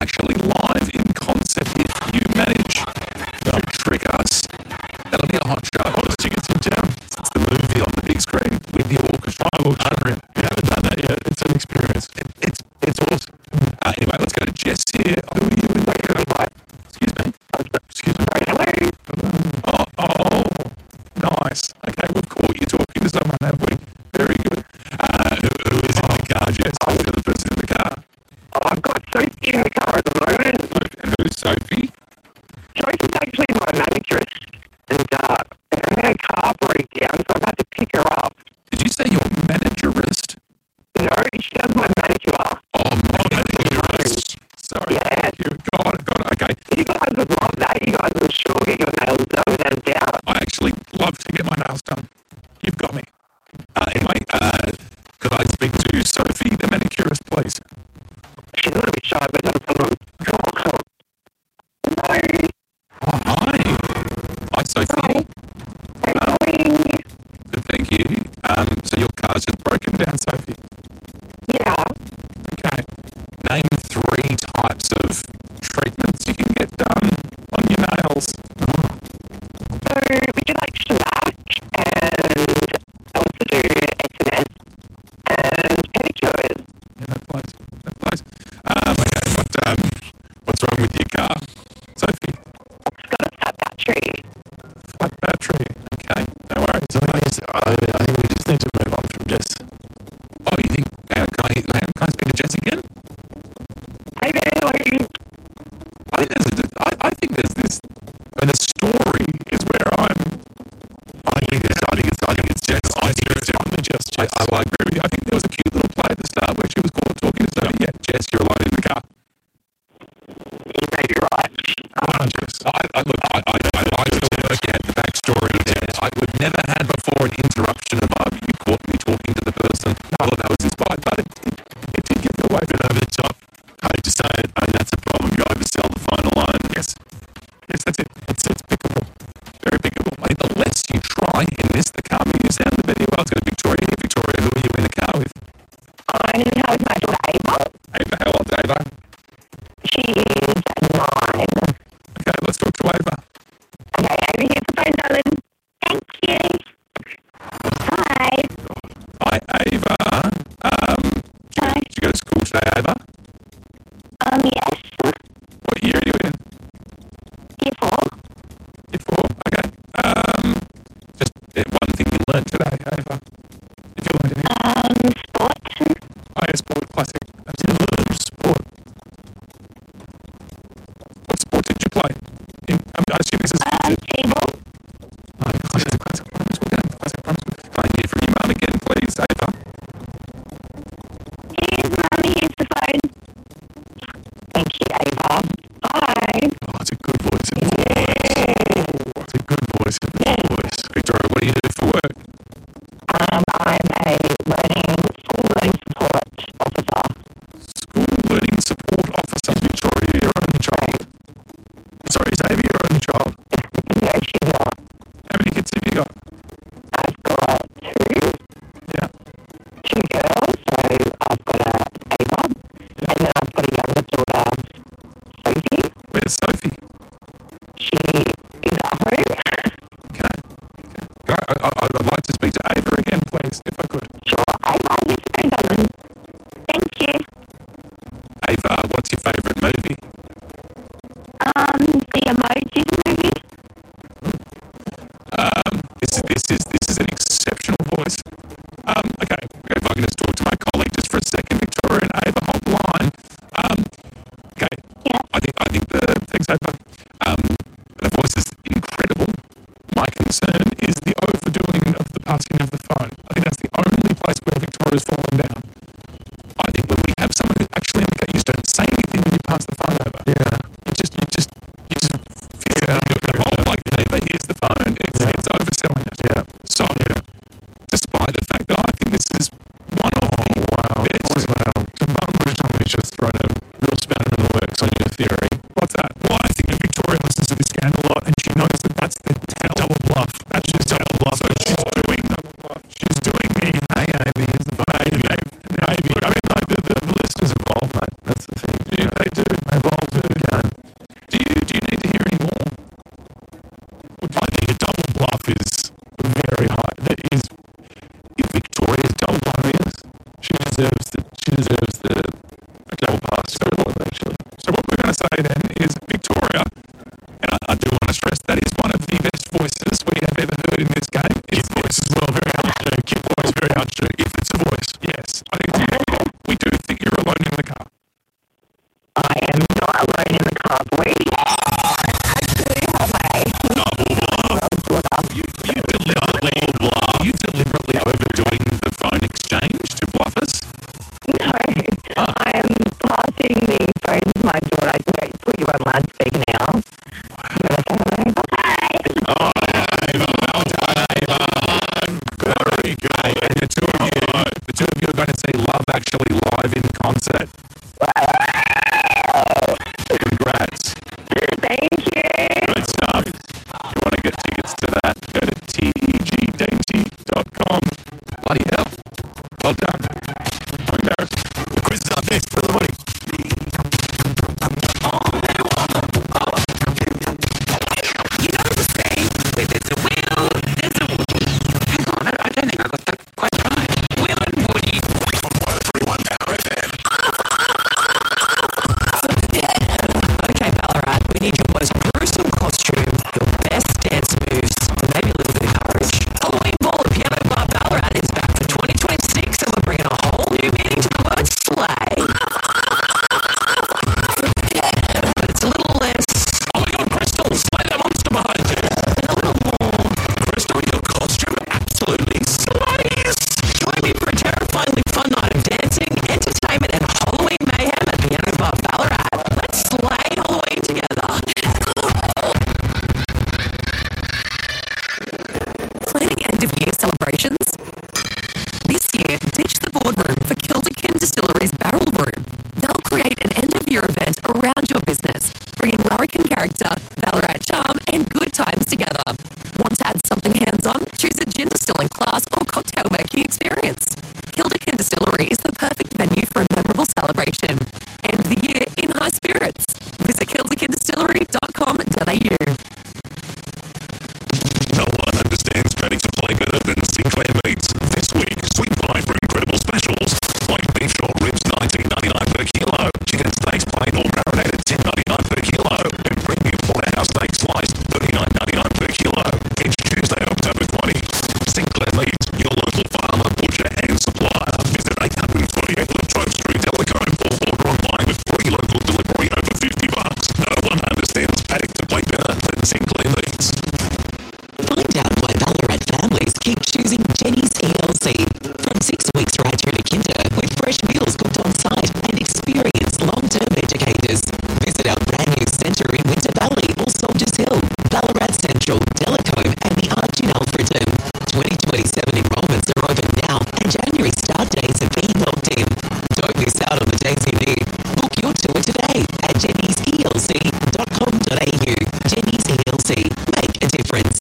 actually live in concert if you manage to trick us. That'll be a hot show. All the tickets in town. It's the movie on the big screen with the orchestra. Unreal. You haven't done that yet. It's an experience. It's awesome. Anyway, let's go to Jess here. Who are you in the Excuse me. Excuse me. Hello. Oh, nice. Okay, we've caught you talking to someone, have we? Very good. Who is in the car, Jess? I've got the person in the car. I've got Sophie in the car at the moment. And who's Sophie? Sophie's actually my manageress, and her car broke down, so I've had to pick her up. Did you say you're managerist? No, she does my manicure. Oh, managerist. Sorry. Yeah. Thank you. Got it. Okay. You guys would love that. You guys would sure get your nails done without a doubt. I actually love to get my nails done. You've got me. Anyway, could I speak to Sophie, the manicurist, please? She's a little bit shy, but not a problem. Hello. Oh, hi. Hi, Sophie. Thank you. So your car's just broken down, Sophie? Yeah. Okay. Name 3 types of treatments you can get done on your nails. So, would you like shellac and also do SNS and pedicures? Yeah, that place. Okay, what's wrong with your car, Sophie? It's got a flat battery. Flat battery. Okay, no worries. So I think we just need to move on from Jess. Oh, you think, can I speak to Jess again? Hey there, I think there's this, and the story is where I think it's Jess. I agree with you. I think there was a cute little play at the start where she was caught talking to Sophie. Yeah, Jess, you're alone in the car. you may be right. Jess. I still work out the backstory there. I would never had before an interruption of you caught me talking to the person. All of that was inspired, but it did get the way bit over the top. I hate to say it, and that's a problem. You oversell the final line. Yes, that's it. It's pickable. Very pickable. I mean, the less you try in this, the calmer you sound, the better you are. Let's go to Victoria. Hey, Victoria, who are you in the car with? I'm in the car with my daughter Ava. Ava, how old is Ava? She is 9. Okay, let's talk to Ava. Okay, Ava, here's the phone, darling. Thank you. Hi. Hi, Ava. Hi. Did you go to school today, Ava? Yes. What year are you in? Year 4. Year 4. Okay. Just one thing you learned today, Ava. If you learned anything. Sport. Oh, yeah, sport, classic. Absolutely. Sport. What sport did you play? I assume this is Table. classic primary school game. Classic primary school. Can I hear from your mum again, please, Ava? Here's Mummy, here's the phone. Thank you, Ava. Bye. Oh, it's a good voice. It's a good voice. Victoria, what do you do for work? I'm a school learning support officer. School learning support officer. Is Victoria your only child? Sorry, is Ava your only child? No, she's not. How many kids have you got? I've got 2. Yeah. 2 girls, so I've got Ava, and then I've got a younger daughter, Sophie. Where's Sophie? She is at home. Okay. I'd like to speak to Ava again, please, if I could. Sure, Ava, here's the phone, darling. Thank you. Ava, what's your favourite movie? The Emojis movie. This is an exceptional voice. Okay, if I can just talk to my colleague just for a second, Victoria and Ava, hold the line. Okay. Yeah. I think thanks, Ava. The voice is incredible. My concern is the overdoing of the passing of the phone. I think that's the only place where Victoria's fallen down. I think when we have someone who's actually in the case, you just don't say anything when you pass the phone over. say then is Victoria, and I do want to stress that is one of the best voices we have ever heard in this game. Kid voice as well, very hard to do. Kid voice, very hard to do. If it's a voice. Yes, I think we do think you're alone in the car. I am not alone in the car, boy. Actually, have You deliberately overdoing the phone exchange to bluff us? No, I am passing the phone to my daughter. I can put you on loudspeaker now. I'm going to say hello. Hi. Very good. And the two of you are going to see Love Actually live in concert. Congrats. Thank you. Good stuff. If you want to get tickets to that, go to tgdainty.com. Bloody hell. Well done. I'm embarrassed. The quiz is up next for the money. You know the saying, where there's a will, there's a Woody. Hang on, I don't think I got that quite right. Will and Woody. Okay, Ballarat, we need your most gruesome costume, your best dance moves, and maybe a little bit of courage. Halloween Ball at Piano Bar Ballarat is back for 2026, and we're bringing a whole new meaning to the word slay. But it's a little less. Oh my God, Crystal, slay that monster behind you. And a little more. Crystal, your costume absolutely slays. Join me for a terrifyingly fun night of dancing, entertainment, and Halloween mayhem at Piano Bar Ballarat. Let's slay Halloween together. Planning end-of-year celebrations? This year, ditch the boardroom for Kilderkin Distillery's Barrel Room. They'll create an end-of-year event around your business, bringing larrikin character, Ballarat charm, and good times together. Want to add something hands-on? Choose a gin distilling class or cocktail making experience. Kilderkin Distillery is the perfect venue for a memorable celebration. End the year in high spirits. Visit kilderkindistillery.com.au. No one understands trading supply better than Sinclair Meats. This week, sweet pie for incredible specials. Like beef short ribs, $19.99 per kilo. Chicken steaks plain or marinated, $10.99 per kilo. And premium porterhouse steak sliced, $39.99 per kilo. It's Tuesday, October 20. Sinclair Meats, your local farmer, butcher and supplier. Visit 848 Latrobe Street, Delacombe, or order online with free local delivery over $50. No one understands paddock to plate better than Sinclair Meats. Find out why Ballarat families keep choosing Jenny's ELC. From 6 weeks right through to kinder, with fresh meals cooked on site and experienced long-term educators. Visit our brand new centre in Winter Valley or Soldiers Hill, Ballarat Central, Delacombe and the Arch in Alfreton. 2027 enrolments are open now and January start dates are being locked in. Don't miss out on the days you need. Book your tour today at jennyselc.com.au. Jenny's ELC. Make a difference.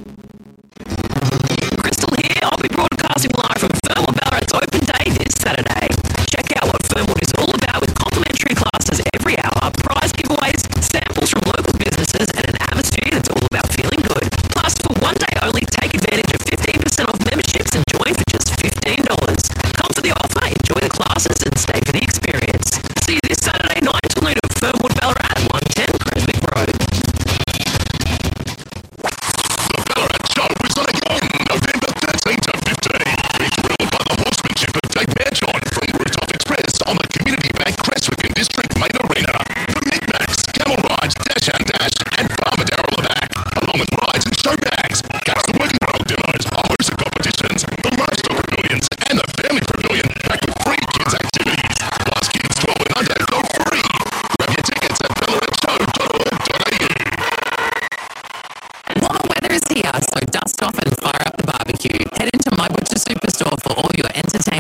Crystal here. I'll be broadcasting live from Fernwood Ballarat's open day this Saturday. Check out what Fernwood is all about with complimentary classes every hour, prize giveaways, samples from local businesses, and an atmosphere that's all about feeling good. Plus, for one day only, take advantage of 15% off memberships and join for just $15. Come for the offer, enjoy the classes, and stay for the experience. See you this Saturday, 9 till noon at Fernwood Ballarat, 110 Creswick Road. The Ballarat Show is on again, November 13 to 15. Be thrilled by the horsemanship of Dave Manchon from Rooftop Express on the Community Bank Creswick and District Main Arena. The Micmacs, Camel Rides, Dash and Dash, and Farmer Darryl Levac, along with rides and show bags. Catch the Working World demos, a host of competitions, the Lifestyle Pavilions, and the Family Pavilion, packed with free kids activities. Plus kids 12 and under go free. Grab your tickets at ballaratShow.org.au. Warmer weather is here, so dust off and fire up the barbecue. Head into My Butcher Superstore for all your entertainment